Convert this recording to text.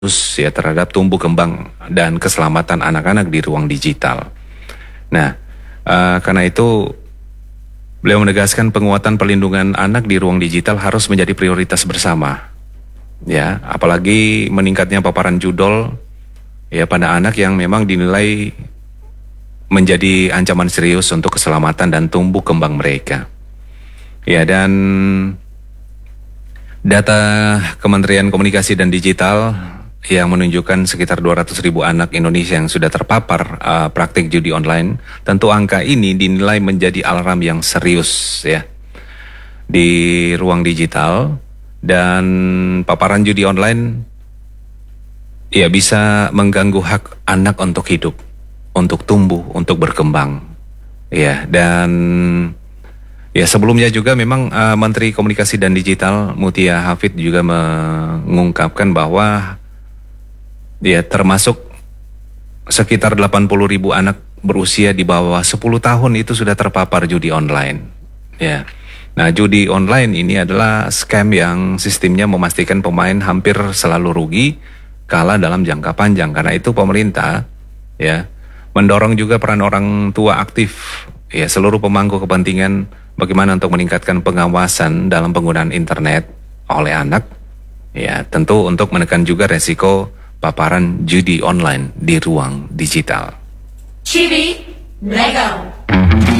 ya terhadap tumbuh kembang dan keselamatan anak-anak di ruang digital. Nah, karena itu beliau menegaskan penguatan perlindungan anak di ruang digital harus menjadi prioritas bersama. Ya, apalagi meningkatnya paparan judul ya pada anak yang memang dinilai menjadi ancaman serius untuk keselamatan dan tumbuh kembang mereka. Ya, dan data Kementerian Komunikasi dan Digital yang menunjukkan sekitar 200.000 anak Indonesia yang sudah terpapar praktik judi online. Tentu angka ini dinilai menjadi alarm yang serius ya di ruang digital, dan paparan judi online ya bisa mengganggu hak anak untuk hidup, untuk tumbuh, untuk berkembang. Ya, dan ya sebelumnya juga memang Menteri Komunikasi dan Digital Mutia Hafid juga mengungkapkan bahwa ya termasuk sekitar 80.000 anak berusia di bawah 10 tahun itu sudah terpapar judi online. Ya. Nah, judi online ini adalah scam yang sistemnya memastikan pemain hampir selalu rugi kalah dalam jangka panjang. Karena itu pemerintah ya mendorong juga peran orang tua aktif, ya seluruh pemangku kepentingan bagaimana untuk meningkatkan pengawasan dalam penggunaan internet oleh anak, ya tentu untuk menekan juga resiko paparan judi online di ruang digital. Chibi Lego.